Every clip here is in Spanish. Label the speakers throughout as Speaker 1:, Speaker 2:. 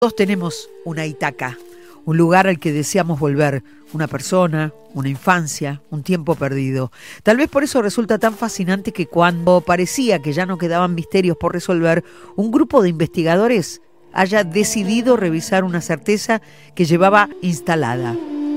Speaker 1: Todos tenemos una Ítaca, un lugar al que deseamos volver, una persona, una infancia, un tiempo perdido. Tal vez por eso resulta tan fascinante que cuando parecía que ya no quedaban misterios por resolver, un grupo de investigadores haya decidido revisar una certeza que llevaba instalada.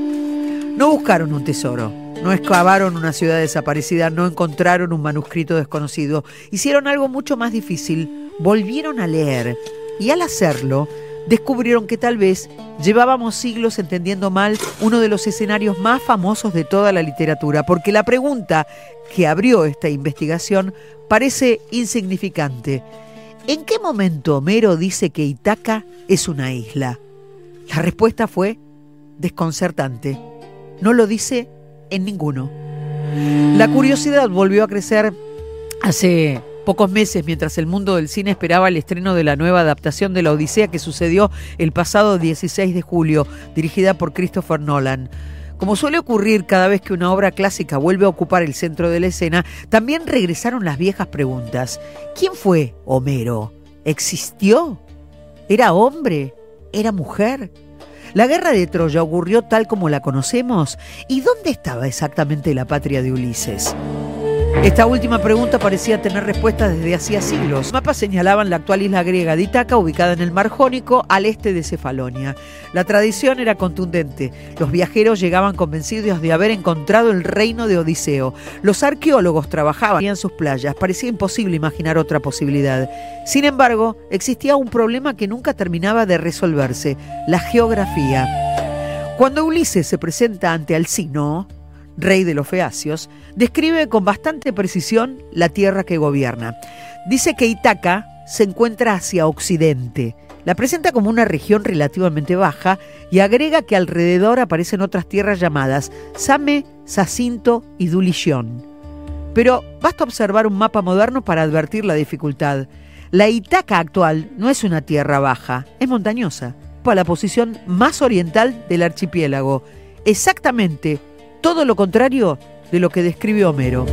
Speaker 1: No buscaron un tesoro, no excavaron una ciudad desaparecida, no encontraron un manuscrito desconocido. Hicieron algo mucho más difícil, volvieron a leer y al hacerlo descubrieron que tal vez llevábamos siglos entendiendo mal uno de los escenarios más famosos de toda la literatura, porque la pregunta que abrió esta investigación parece insignificante. ¿En qué momento Homero dice que Ítaca es una isla? La respuesta fue desconcertante. No lo dice en ninguno. La curiosidad volvió a crecer hace pocos meses, mientras el mundo del cine esperaba el estreno de la nueva adaptación de La Odisea que sucedió el pasado 16 de julio, dirigida por Christopher Nolan. Como suele ocurrir cada vez que una obra clásica vuelve a ocupar el centro de la escena, también regresaron las viejas preguntas. ¿Quién fue Homero? ¿Existió? ¿Era hombre? ¿Era mujer? ¿La guerra de Troya ocurrió tal como la conocemos? ¿Y dónde estaba exactamente la patria de Ulises? Esta última pregunta parecía tener respuesta desde hacía siglos. Los mapas señalaban la actual isla griega de Ítaca, ubicada en el Mar Jónico, al este de Cefalonia. La tradición era contundente. Los viajeros llegaban convencidos de haber encontrado el reino de Odiseo. Los arqueólogos trabajaban en sus playas. Parecía imposible imaginar otra posibilidad. Sin embargo, existía un problema que nunca terminaba de resolverse: la geografía. Cuando Ulises se presenta ante Alcino, rey de los feacios, describe con bastante precisión la tierra que gobierna. Dice que Ítaca se encuentra hacia occidente. La presenta como una región relativamente baja y agrega que alrededor aparecen otras tierras llamadas Same, Zacinto y Dulichión. Pero basta observar un mapa moderno para advertir la dificultad. La Ítaca actual no es una tierra baja, es montañosa, a la posición más oriental del archipiélago. Exactamente todo lo contrario de lo que describe Homero.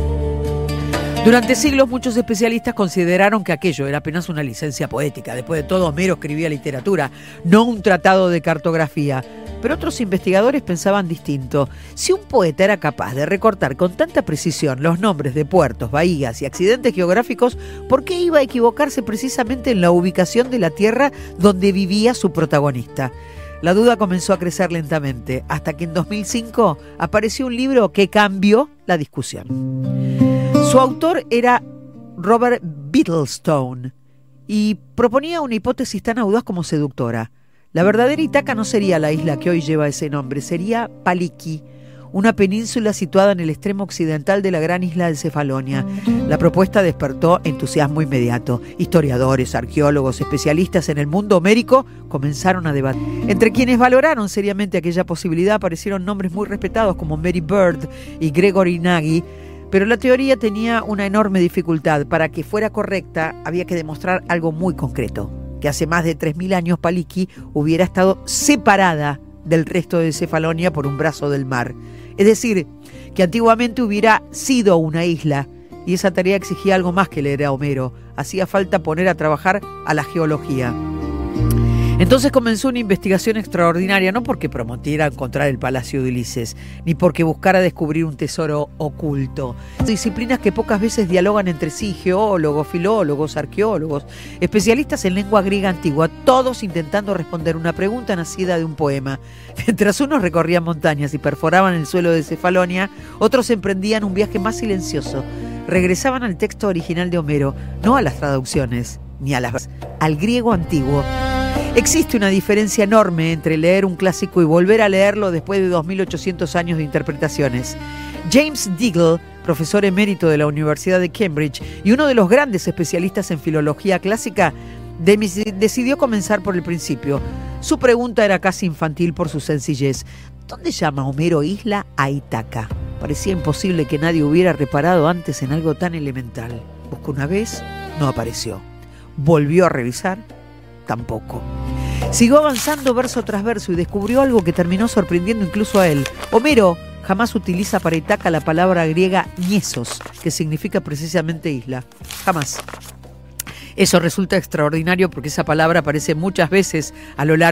Speaker 1: Durante siglos muchos especialistas consideraron que aquello era apenas una licencia poética. Después de todo, Homero escribía literatura, no un tratado de cartografía. Pero otros investigadores pensaban distinto. Si un poeta era capaz de recortar con tanta precisión los nombres de puertos, bahías y accidentes geográficos, ¿por qué iba a equivocarse precisamente en la ubicación de la tierra donde vivía su protagonista? La duda comenzó a crecer lentamente, hasta que en 2005 apareció un libro que cambió la discusión. Su autor era Robert Bittlestone y proponía una hipótesis tan audaz como seductora. La verdadera Ítaca no sería la isla que hoy lleva ese nombre, sería Paliki, una península situada en el extremo occidental de la gran isla de Cefalonia. La propuesta despertó entusiasmo inmediato. Historiadores, arqueólogos, especialistas en el mundo homérico comenzaron a debatir. Entre quienes valoraron seriamente aquella posibilidad aparecieron nombres muy respetados como Mary Bird y Gregory Nagy, pero la teoría tenía una enorme dificultad. Para que fuera correcta había que demostrar algo muy concreto: que hace más de 3.000 años Paliki hubiera estado separada del resto de Cefalonia por un brazo del mar. Es decir, que antiguamente hubiera sido una isla, y esa tarea exigía algo más que leer a Homero. Hacía falta poner a trabajar a la geología. Entonces comenzó una investigación extraordinaria, no porque prometiera encontrar el palacio de Ulises, ni porque buscara descubrir un tesoro oculto. Disciplinas que pocas veces dialogan entre sí: geólogos, filólogos, arqueólogos, especialistas en lengua griega antigua, todos intentando responder una pregunta nacida de un poema. Mientras unos recorrían montañas y perforaban el suelo de Cefalonia, otros emprendían un viaje más silencioso. Regresaban al texto original de Homero, no a las traducciones, ni al griego antiguo. Existe una diferencia enorme entre leer un clásico y volver a leerlo después de 2.800 años de interpretaciones. James Diggle, profesor emérito de la Universidad de Cambridge y uno de los grandes especialistas en filología clásica, decidió comenzar por el principio. Su pregunta era casi infantil por su sencillez: ¿dónde llama Homero isla a Ítaca? Parecía imposible que nadie hubiera reparado antes en algo tan elemental. Buscó una vez, no apareció. Volvió a revisar, tampoco. Siguió avanzando verso tras verso y descubrió algo que terminó sorprendiendo incluso a él. Homero jamás utiliza para Ítaca la palabra griega ñesos, que significa precisamente isla. Jamás. Eso resulta extraordinario porque esa palabra aparece muchas veces a lo largo